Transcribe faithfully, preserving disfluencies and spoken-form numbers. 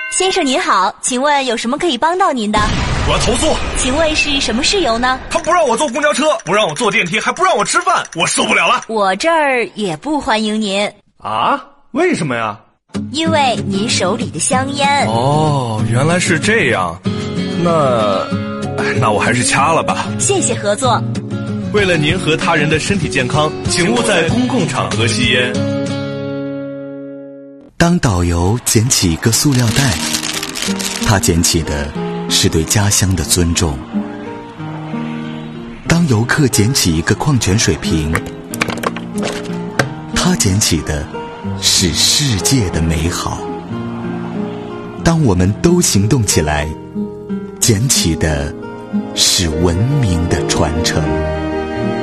先生您好，请问有什么可以帮到您的？ 我要投诉。 请问是什么事由呢？ 他不让我坐公交车，不让我坐电梯，还不让我吃饭，我受不了了。 我这儿也不欢迎您。 啊？为什么呀？ 因为您手里的香烟。 哦，原来是这样。那那我还是掐了吧。 谢谢合作。 为了您和他人的身体健康，请勿在公共场合吸烟。 当导游捡起一个塑料袋，他捡起的是对家乡的尊重；当游客捡起一个矿泉水瓶，他捡起的是世界的美好。当我们都行动起来，捡起的是文明的传承。